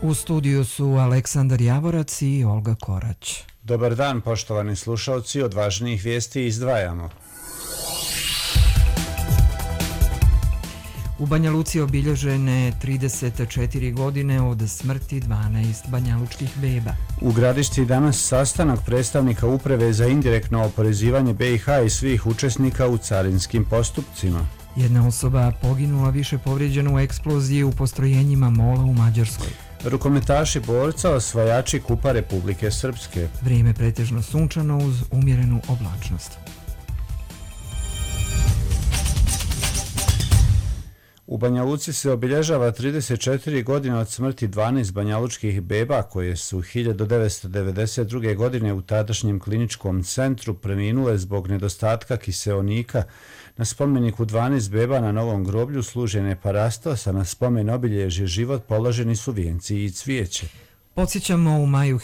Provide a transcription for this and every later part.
U studiju su Aleksandar Javorac i Olga Korać. Dobar dan, poštovani slušalci, od važnijih vijesti izdvajamo. U Banja Luci obilježene 34 godine od smrti 12 banjalučkih beba. U Gradišci danas sastanak predstavnika Uprave za indirektno oporezivanje BiH i svih učesnika u carinskim postupcima. Jedna osoba poginula, više povrijeđena u eksploziji u postrojenjima MOL-a u Mađarskoj. Rukometaši borca osvajači Kupa Republike Srpske. Vrijeme pretežno sunčano uz umjerenu oblačnost. U Banja Luci se obilježava 34 godine od smrti 12 banjalučkih beba koje su 1992. godine u tadašnjem kliničkom centru preminule zbog nedostatka kiseonika. Na spomeniku 12 beba na Novom groblju služene parastosa, na spomen obilježje život položeni su vijenci i cvijeće. Podsjećamo, u maju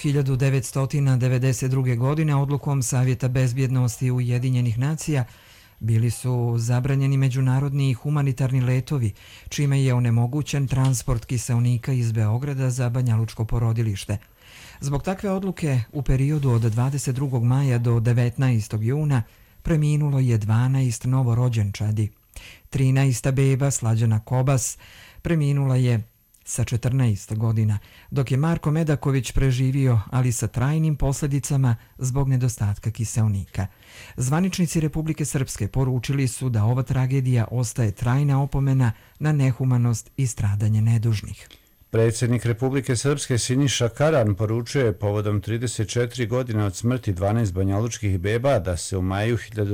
1992. godine odlukom Savjeta bezbjednosti Ujedinjenih nacija bili su zabranjeni međunarodni i humanitarni letovi, čime je onemogućen transport kiseonika iz Beograda za banjalučko porodilište. Zbog takve odluke u periodu od 22. maja do 19. juna preminulo je 12 novorođenčadi. 13. beba Slađana Kobas preminula je sa 14 godina, dok je Marko Medaković preživio, ali sa trajnim posljedicama zbog nedostatka kiseonika. Zvaničnici Republike Srpske poručili su da ova tragedija ostaje trajna opomena na nehumanost i stradanje nedužnih. Predsjednik Republike Srpske Siniša Karan poručuje povodom 34 godine od smrti 12 banjalučkih beba da se u maju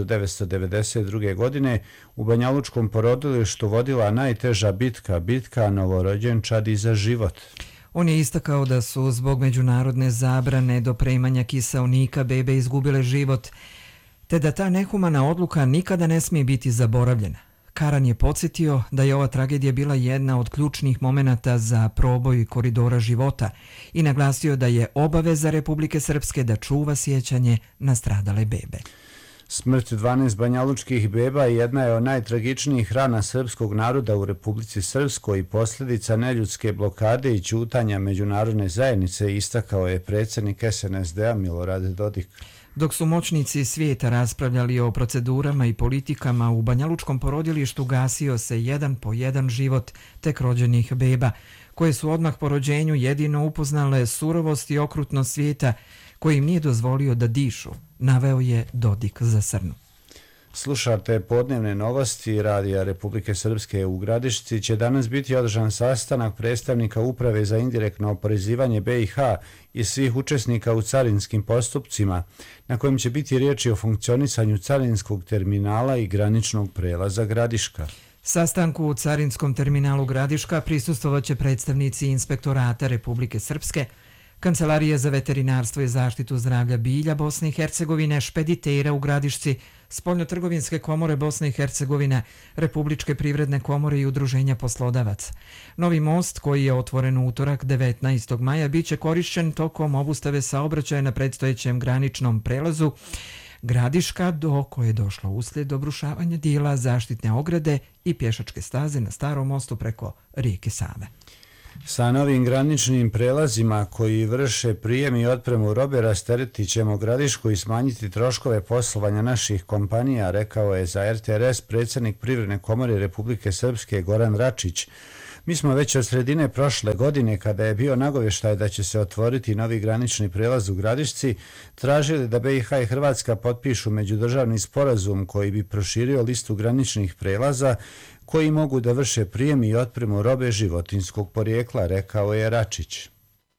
1992. godine u banjalučkom porodilištu vodila najteža bitka novorođenčadi za život. On je istakao da su zbog međunarodne zabrane dopremanja kiseonika bebe izgubile život, te da ta nehumana odluka nikada ne smije biti zaboravljena. Karan je podsjetio da je ova tragedija bila jedna od ključnih momenata za proboj koridora života i naglasio da je obaveza Republike Srpske da čuva sjećanje na stradale bebe. Smrt 12 banjalučkih beba jedna je od najtragičnijih rana srpskog naroda u Republici Srpskoj i posljedica neljudske blokade i ćutanja međunarodne zajednice, istakao je predsjednik SNSD-a Milorad Dodik. Dok su moćnici svijeta raspravljali o procedurama i politikama, u banjalučkom porodilištu gasio se jedan po jedan život tek rođenih beba, koje su odmah po rođenju jedino upoznale surovost i okrutnost svijeta koji im nije dozvolio da dišu, naveo je Dodik za Srnu. Slušate podnevne novosti Radija Republike Srpske. U Gradišci će danas biti održan sastanak predstavnika Uprave za indirektno oporezivanje BiH i svih učesnika u carinskim postupcima, na kojem će biti riječi o funkcionisanju carinskog terminala i graničnog prelaza Gradiška. Sastanku u carinskom terminalu Gradiška prisustvovaće predstavnici Inspektorata Republike Srpske, Kancelarije za veterinarstvo i zaštitu zdravlja bilja Bosne i Hercegovine, špeditera u Gradišci, Spoljnotrgovinske komore Bosne i Hercegovine, Republičke privredne komore i udruženja poslodavaca. Novi most, koji je otvoren u utorak 19. maja, bit će korišćen tokom obustave saobraćaja na predstojećem graničnom prelazu Gradiška, do koje je došlo uslijed obrušavanja dijela zaštitne ograde i pješačke staze na starom mostu preko rijeke Save. Sa novim graničnim prelazima koji vrše prijem i otpremu robe rasteretit ćemo Gradišku i smanjiti troškove poslovanja naših kompanija, rekao je za RTRS predsjednik Privredne komore Republike Srpske Goran Račić. Mi smo već od sredine prošle godine, kada je bio nagovještaj da će se otvoriti novi granični prelaz u Gradišci, tražili da BiH i Hrvatska potpišu međudržavni sporazum koji bi proširio listu graničnih prelaza koji mogu da vrše prijem i otpremu robe životinjskog porijekla, rekao je Račić.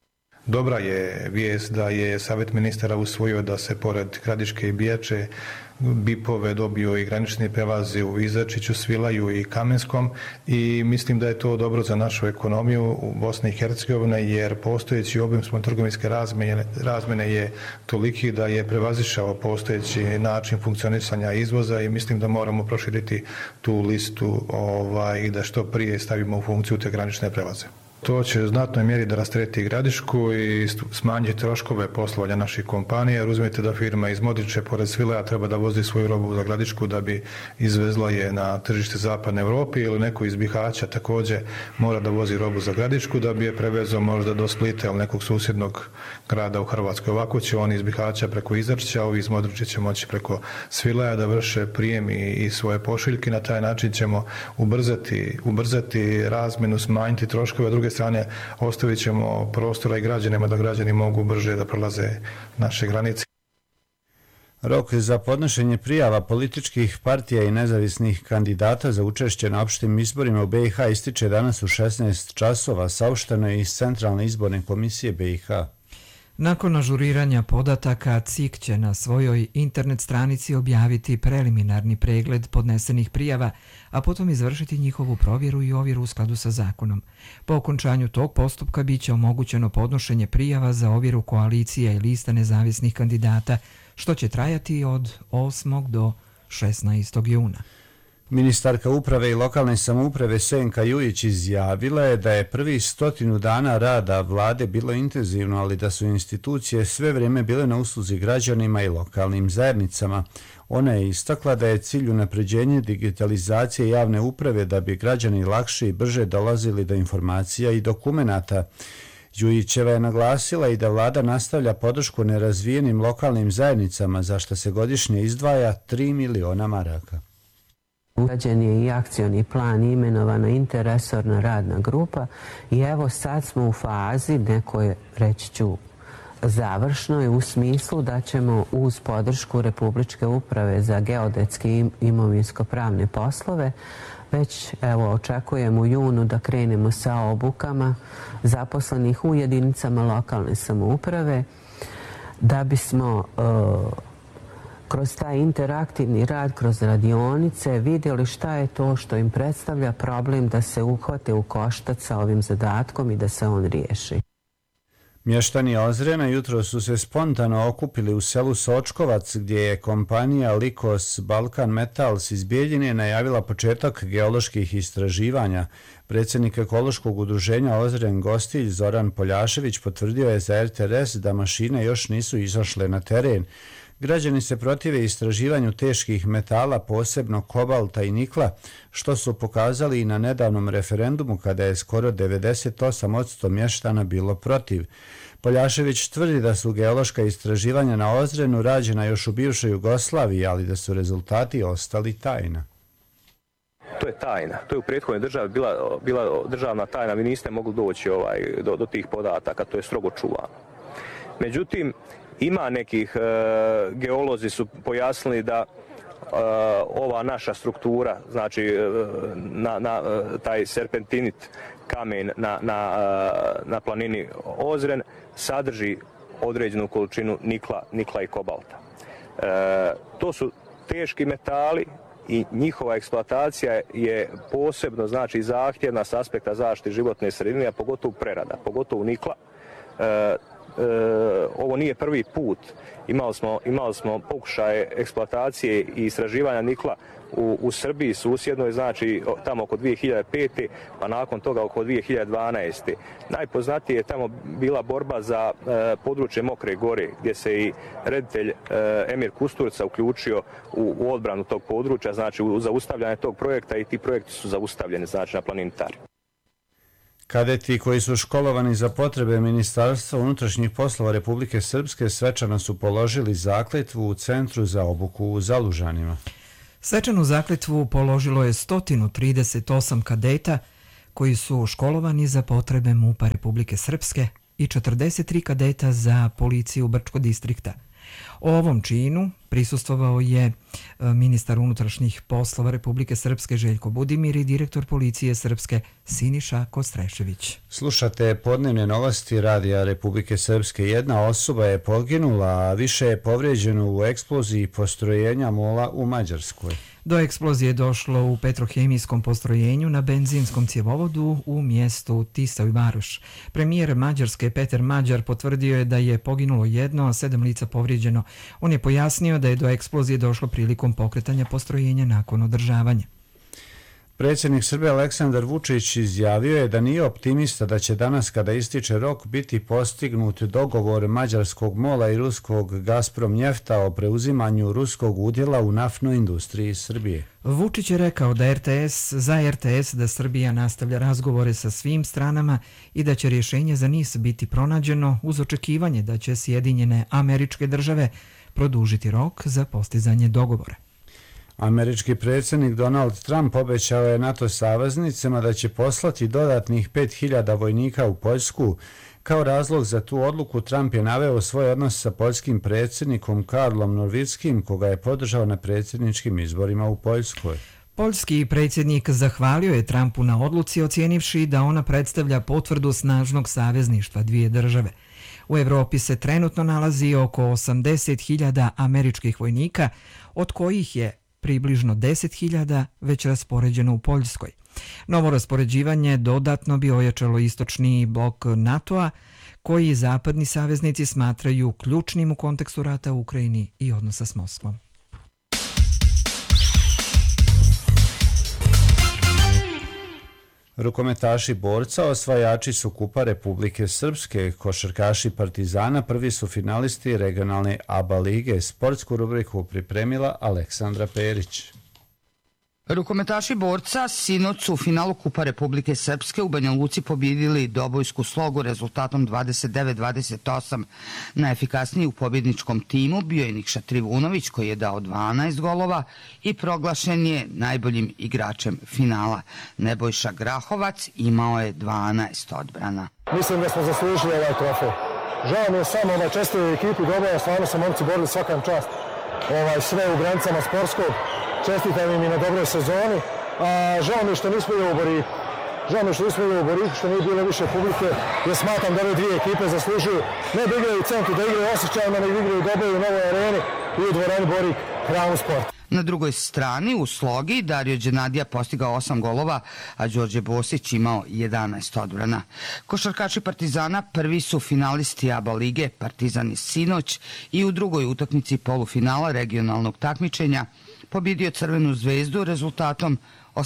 Dobra je vijest da je Savjet ministara usvojio da se pored Gradiške i Bijače BIP-ove dobio i granični prelazi u Izačiću, Svilaju i Kamenskom i mislim da je to dobro za našu ekonomiju u Bosni i Hercegovine jer postojeći obim spoljnotrgovinske razmjene je toliki da je prevazišao postojeći način funkcionisanja izvoza i mislim da moramo proširiti tu listu i da što prije stavimo u funkciju te granične prelaze. To će u znatnoj mjeri da rastereti Gradišku i smanjiti troškove poslovanja naših kompanija, jer uzmite da firma iz Modriče pored Svilaja treba da vozi svoju robu za Gradišku da bi izvezla je na tržište zapadne Evrope, ili neko iz Bihaća također mora da vozi robu za Gradišku da bi je prevezao možda do Splita ili nekog susjednog grada u Hrvatskoj. Ovako će oni iz Bihaća preko Izračića, ovi iz Modriče će moći preko Svilaja da vrše prijem i svoje pošiljke. Na taj način ćemo ubrzati razmjenu, smanjiti troškove, a druge strane ostavit ćemo prostora i građanima da građani mogu brže da prolaze naše granice. Rok za podnošenje prijava političkih partija i nezavisnih kandidata za učešće na opštim izborima u BiH ističe danas u 16 časova, saopšteno je iz Centralne izborne komisije BiH. Nakon ažuriranja podataka, CIK će na svojoj internet stranici objaviti preliminarni pregled podnesenih prijava, a potom izvršiti njihovu provjeru i ovjeru u skladu sa zakonom. Po okončanju tog postupka biće omogućeno podnošenje prijava za ovjeru koalicija i lista nezavisnih kandidata, što će trajati od 8. do 16. juna. Ministarka uprave i lokalne samouprave Senka Jujić izjavila je da je prvih 100 dana rada vlade bilo intenzivno, ali da su institucije sve vrijeme bile na usluzi građanima i lokalnim zajednicama. Ona je istakla da je cilj unapređenje digitalizacije javne uprave da bi građani lakše i brže dolazili do informacija i dokumenata. Jujićeva je naglasila i da vlada nastavlja podršku nerazvijenim lokalnim zajednicama, za što se godišnje izdvaja 3 miliona maraka. Urađen je i akcioni plan, imenovana interresorna radna grupa i evo sad smo u fazi nekoj, reći ću, završnoj u smislu da ćemo uz podršku Republičke uprave za geodetske i imovinsko-pravne poslove već evo očekujem u junu da krenemo sa obukama zaposlenih u jedinicama lokalne samouprave da bismo kroz taj interaktivni rad, kroz radionice vidjeli šta je to što im predstavlja problem da se uhvate u koštac sa ovim zadatkom i da se on riješi. Mještani Ozrena jutro su se spontano okupili u selu Sočkovac, gdje je kompanija Likos Balkan Metals iz Bijeljine najavila početak geoloških istraživanja. Predsjednik ekološkog udruženja Ozren Gostilj Zoran Poljašević potvrdio je za RTRS da mašine još nisu izašle na teren. Građani se protive istraživanju teških metala, posebno kobalta i nikla, što su pokazali i na nedavnom referendumu kada je skoro 98% mještana bilo protiv. Poljašević tvrdi da su geološka istraživanja na Ozrenu rađena još u bivšoj Jugoslaviji, ali da su rezultati ostali tajna. To je tajna. To je u prethodnoj državi bila državna tajna. Vi niste mogli doći do tih podataka. To je strogo čuvano. Međutim, ima nekih geolozi su pojasnili da ova naša struktura, znači taj serpentinit kamen na planini Ozren sadrži određenu količinu nikla i kobalta. To su teški metali i njihova eksploatacija je posebno znači zahtjevna s aspekta zaštite životne sredine, a pogotovo prerada, pogotovo nikla. Ovo nije prvi put. Imali smo pokušaje eksploatacije i istraživanja nikla u Srbiji susjednoj, znači tamo oko 2005. pa nakon toga oko 2012. Najpoznatije je tamo bila borba za područje Mokre gore, gdje se i reditelj Emir Kusturica uključio u odbranu tog područja, znači u zaustavljanje tog projekta, i ti projekti su zaustavljeni, znači na planini Tar. Kadeti koji su školovani za potrebe Ministarstva unutrašnjih poslova Republike Srpske svečano su položili zakletvu u Centru za obuku u Zalužanima. Svečanu zakletvu položilo je 138 kadeta koji su školovani za potrebe MUP-a Republike Srpske i 43 kadeta za policiju Brčko distrikta. O ovom činu prisustvovao je ministar unutrašnjih poslova Republike Srpske Željko Budimir i direktor policije Srpske Siniša Kostrešević. Slušate podnevne novosti Radija Republike Srpske. Jedna osoba je poginula, a više je povrijeđeno u eksploziji postrojenja MOL-a u Mađarskoj. Do eksplozije je došlo u petrohemijskom postrojenju na benzinskom cjevovodu u mjestu Tisovy Varoš. Premijer Mađarske Peter Mađar potvrdio je da je poginulo 1, a 7 lica povrijeđeno. On je pojasnio da je do eksplozije došlo prilikom pokretanja postrojenja nakon održavanja. Predsjednik Srbije Aleksandar Vučić izjavio je da nije optimista da će danas kada ističe rok biti postignut dogovor mađarskog MOL-a i ruskog Gazprom Njefta o preuzimanju ruskog udjela u naftnoj industriji Srbije. Vučić je rekao da za RTS da Srbija nastavlja razgovore sa svim stranama i da će rješenje za NIS biti pronađeno uz očekivanje da će Sjedinjene Američke Države produžiti rok za postizanje dogovora. Američki predsjednik Donald Trump obećao je NATO saveznicima da će poslati dodatnih 5.000 vojnika u Poljsku. Kao razlog za tu odluku Trump je naveo svoj odnos sa poljskim predsjednikom Karlom Norvickim, koga je podržao na predsjedničkim izborima u Poljskoj. Poljski predsjednik zahvalio je Trumpu na odluci, ocijenivši da ona predstavlja potvrdu snažnog savezništva dvije države. U Evropi se trenutno nalazi oko 80.000 američkih vojnika, od kojih je približno 10.000 već raspoređeno u Poljskoj. Novo raspoređivanje dodatno bi ojačalo istočni blok NATO-a, koji zapadni saveznici smatraju ključnim u kontekstu rata u Ukrajini i odnosa s Moskvom. Rukometaši Borca osvajači su Kupa Republike Srpske. Košarkaši Partizana prvi su finalisti regionalne ABA lige. Sportsku rubriku pripremila Aleksandra Perić. Rukometaši Borca sinoć su u finalu Kupa Republike Srpske u Banja Luci pobjedili Dobojsku Slogu rezultatom 29-28. Najefikasniji u pobjedničkom timu bio je Nikša Trivunović koji je dao 12 golova i proglašen je najboljim igračem finala. Nebojša Grahovac imao je 12 odbrana. Mislim da smo zaslužili ovaj trofej. Žao mi je samo da čestitoj ekipi Doboja, stvarno se momci borili svakam čast. Sve u granicama sportskog. Čestitam im i na dobroj sezoni, a žao mi je što nismo bili u Boriku. Što nije bilo više publike, jer smatram da ove dvije ekipe zaslužuju ne da igraju u centru, da igraju osjećajno, nego igraju dobro u novoj areni i u dvorani Borik, hramu sporta. Na drugoj strani u Slogi Dario Đenadija postigao 8 golova, a Đorđe Bosić imao 11 odbrana. Košarkaši Partizana prvi su finalisti ABA lige. Partizan je sinoć i u drugoj utakmici polufinala regionalnog takmičenja pobjedio Crvenu zvezdu rezultatom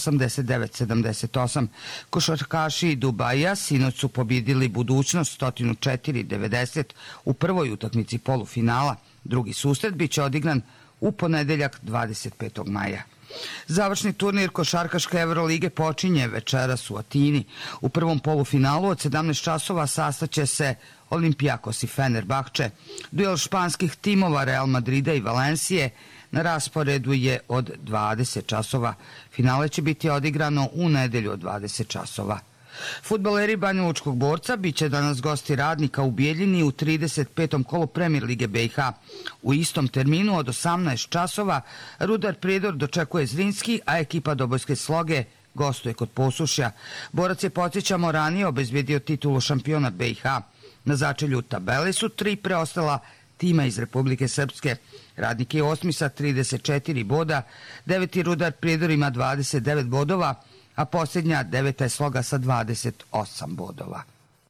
89-78. Košarkaši Dubaja sinoć su pobjedili Budućnost 104-90 u prvoj utakmici polufinala. Drugi susret biće odigran u ponedeljak 25. maja. Završni turnir košarkaške Evrolige počinje večeras u Atini. U prvom polufinalu od 17 časova sastaće se Olimpijakos i Fenerbahče. Duel španskih timova Real Madrida i Valencije na rasporedu je od 20 časova. Finale će biti odigrano u nedelju od 20 časova. Fudbaleri Banjalučkog Borca biće danas gosti Radnika u Bijeljini u 35. kolu Premier lige BiH. U istom terminu od 18 časova Rudar Prijedor dočekuje Zrinski, a ekipa Dobojske Sloge gostuje kod Posušja. Borac je, podsjećamo, ranije obezbijedio titulu šampiona BiH. Na začelju tabele su 3 preostala tima iz Republike Srpske. Radnik je 8. sa 34 boda, 9. Rudar Prijedor ima 29 bodova, a posljednja 9. je Sloga sa 28 bodova.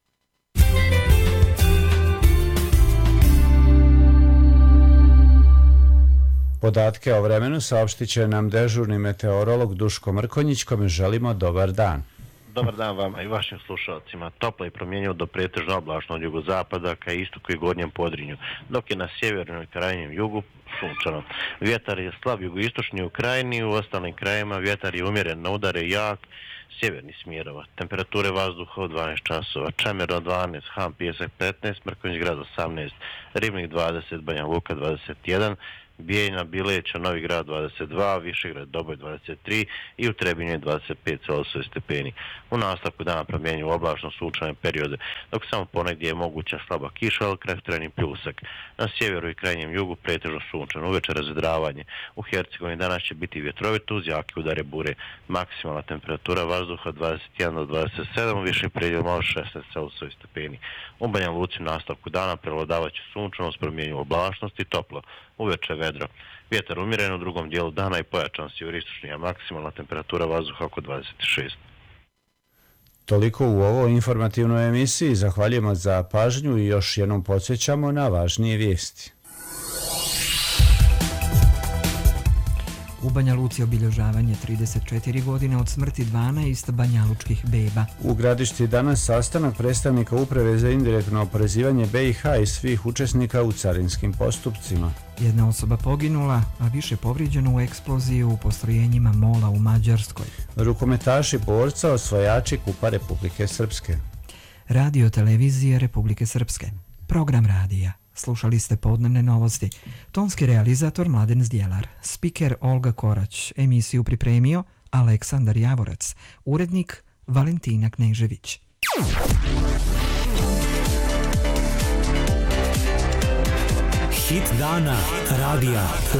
Podatke o vremenu saopštit će nam dežurni meteorolog Duško Mrkonjić, kome želimo dobar dan. Dobar dan vama i vašim slušalcima. Toplo je promijenio do pretežno oblačno od jugozapada ka istoku i gornjem Podrinju, dok je na sjevernoj i krajnjem jugu sunčano. Vjetar je slab jugoistočni u krajini, u ostalim krajima vjetar je umjeren na udare jak sjeverni smjerova. Temperature vazduha od 12 časova. Čemer od 12, Han Pijesak 15, Mrkonjić grad 18, Ribnik 20, Banja Luka 21, Bijeljina, Bileća, Novi grad 22, Višegrad, Doboj 23 i u Trebinju 25 celosove stepeni. U nastavku dana promjenjuju oblačno sunčane periode, dok samo ponegdje je moguća slaba kiša, ali kratkotrajni pljusak. Na sjeveru i krajnjem jugu pretežno sunčano, uveče razvedravanje. U Hercegovini danas će biti vjetrovito uz jake udare bure. Maksimalna temperatura vazduha 21 do 27, više predjel malo 16 celosove stepeni. U Banja Luci u nastavku dana prevladavat će sunčano s promjenju oblačnost i toplo. Uveče vedro. Vjetar umjeren u drugom dijelu dana i pojačan sjeveristočni, a maksimalna temperatura vazduha oko 26. Toliko u ovoj informativnoj emisiji. Zahvaljujemo za pažnju i još jednom podsjećamo na važnije vijesti. U Banja Luci obilježavanje 34 godine od smrti 12 banjalučkih beba. U Gradišti danas sastanak predstavnika Uprave za indirektno oporezivanje BiH i svih učesnika u carinskim postupcima. Jedna osoba poginula, a više povrijeđena u eksploziji u postrojenjima MOL-a u Mađarskoj. Rukometaši borca osvajači Kupa Republike Srpske. Radio televizije Republike Srpske. Program radija. Slušali ste podnevne novosti. Tonski realizator Mladen Zdjelar. Spiker Olga Korać. Emisiju pripremio Aleksandar Javorac. Urednik Valentina Knežević. Hit dana radija